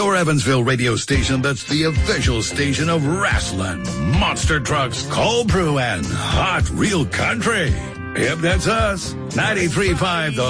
your Evansville radio station that's the official station of wrestling, monster trucks, cold brew, and hot real country. Yep, that's us. 93.5 The